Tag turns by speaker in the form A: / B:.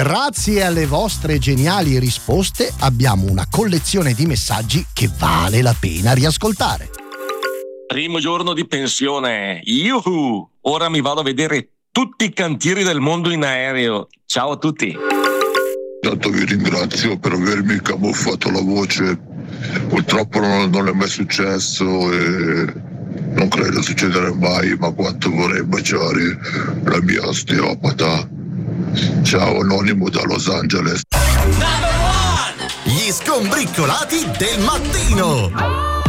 A: Grazie alle vostre geniali risposte abbiamo una collezione di messaggi che vale la pena riascoltare.
B: Primo giorno di pensione, yuhu! Ora mi vado a vedere tutti i cantieri del mondo in aereo. Ciao a tutti.
C: Tanto vi ringrazio per avermi camuffato la voce. Purtroppo non è mai successo e non credo succederà mai, ma quanto vorrei baciare la mia osteopata. Ciao Anonimo da Los Angeles.
D: Gli skombriccolati del mattino.